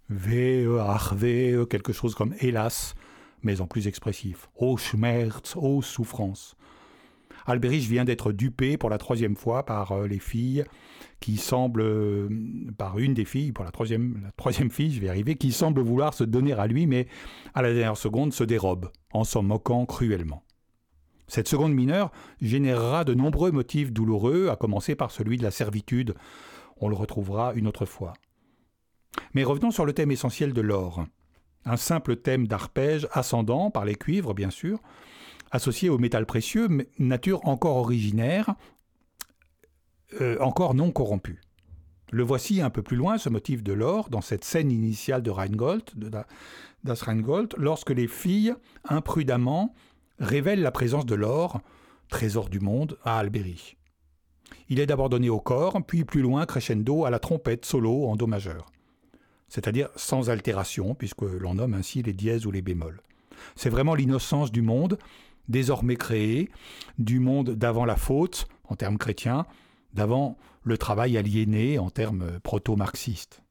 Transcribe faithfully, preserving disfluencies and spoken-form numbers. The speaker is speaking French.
Wehe, ach wehe, quelque chose comme hélas, mais en plus expressif. Oh Schmerz, oh souffrance. Albéric vient d'être dupé pour la troisième fois par euh, les filles qui semblent, euh, par une des filles, pour la troisième, la troisième fille, je vais y arriver, qui semble vouloir se donner à lui, mais à la dernière seconde se dérobe, en s'en moquant cruellement. Cette seconde mineure générera de nombreux motifs douloureux, à commencer par celui de la servitude. On le retrouvera une autre fois. Mais revenons sur le thème essentiel de l'or. Un simple thème d'arpège ascendant, par les cuivres bien sûr, associé au métal précieux, mais nature encore originaire, euh, encore non corrompue. Le voici un peu plus loin, ce motif de l'or, dans cette scène initiale de Rheingold, de Das Rheingold, lorsque les filles, imprudemment, révèlent la présence de l'or, trésor du monde, à Albéric. Il est d'abord donné au corps, puis plus loin, crescendo, à la trompette solo en do majeur. C'est-à-dire sans altération, puisque l'on nomme ainsi les dièses ou les bémols. C'est vraiment l'innocence du monde, désormais créé, du monde d'avant la faute, en termes chrétiens, d'avant le travail aliéné, en termes proto-marxistes.